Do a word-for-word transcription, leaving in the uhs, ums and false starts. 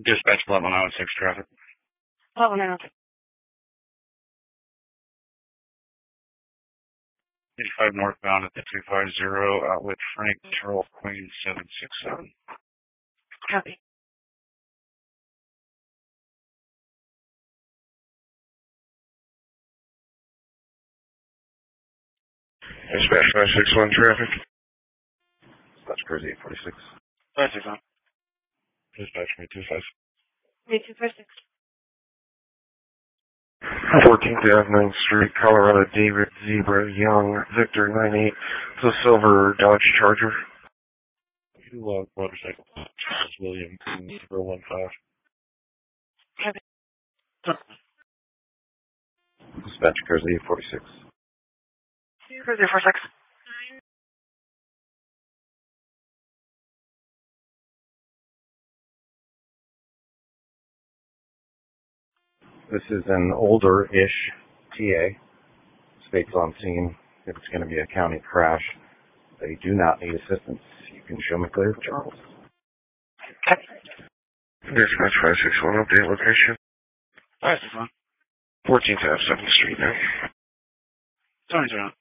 Dispatch eleven oh six traffic. eleven oh six. eighty-five northbound at the two five zero, outlet Frank Charles Queen seven six seven. Copy. Dispatch five six one traffic. Dispatch Cruise eight forty-six. five six one. Dispatch me two five. Me two five six. fourteenth Avenue ninth Street, Colorado, David Zebra Young, Victor nine eight, it's a silver Dodge Charger. Two uh, motorcycle, Charles William zero one five. Copy. Dispatch Cruise eight forty-six. Cruise eight forty-six. This is an older-ish T A. States on scene. If it's going to be a county crash, they do not need assistance. You can show me clear, Charles. Copy. Dispatch five six one, update location. five six one. fourteenth Avenue seventh Street now. Tony,